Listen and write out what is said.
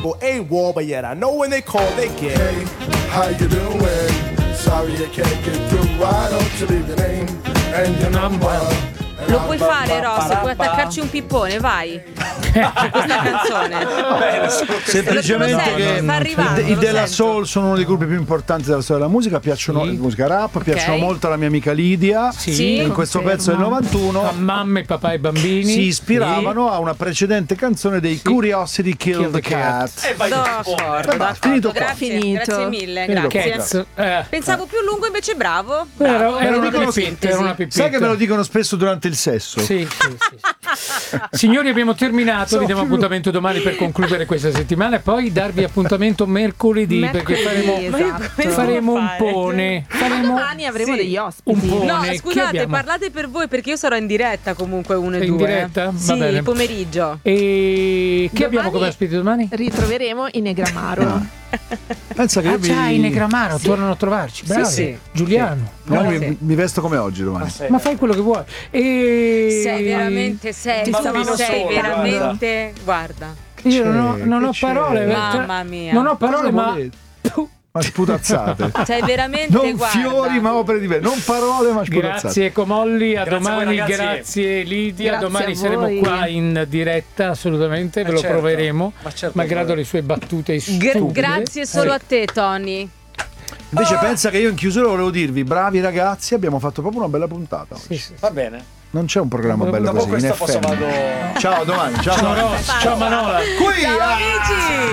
go AWOL, but yet I know when they call, they get. Hey, how you doing? Sorry I can't get through. Why don't you leave your name and your number? Lo puoi fare, Ross, puoi attaccarci un pippone, vai. Su questa canzone. Semplicemente che sta arrivando, i lo della sento. Soul sono uno dei gruppi più importanti della storia della musica, piacciono musica rap, piacciono molto alla mia amica Lidia. Sì, in questo pezzo del 91 a mamma e papà e bambini si ispiravano a una precedente canzone dei Curiosity Kill the Cat. Finito qua. Grazie mille, Finito grazie. qua. Cats, Pensavo più lungo, invece bravo. era una dicono pippetta, era una pippetta. Sai che me lo dicono spesso durante il sesso? Sì. Signori, abbiamo terminato, vi diamo appuntamento domani per concludere questa settimana e poi darvi appuntamento mercoledì perché faremo un pone. Domani avremo degli ospiti. Un pone. No, Chi scusate, abbiamo? parlate per voi perché io sarò in diretta comunque 1 e 2. In diretta? Va Sì, bene. pomeriggio. E chi abbiamo come ospiti domani? Ritroveremo i Negramaro. Pensa che io i Negramaro tornano a trovarci. Bravi. sì. Giuliano. Domani mi vesto come oggi domani. Ma fai quello che vuoi. E... Sei veramente, sei veramente, guarda. Io non ho parole. Mamma mia. Non ho parole, ma Ma sputazzate. Sei veramente, Non guarda. fiori ma opere di me, non parole ma sputazzate. grazie Comolli, a Grazie a voi, domani, ragazzi. grazie Lidia, Grazie domani a saremo voi. qua in diretta assolutamente, ve lo certo. proveremo, Ma certo, malgrado le sue battute stupide. Grazie solo a te, Tony. Invece pensa che io in chiusura volevo dirvi, bravi ragazzi, abbiamo fatto proprio una bella puntata. Sì, sì. Va bene. Non c'è un programma bello Dopo così. in questo FM. vado. Ciao, a domani. Ciao, Ciao Ross, ciao Manola. Qui, Ciao amici!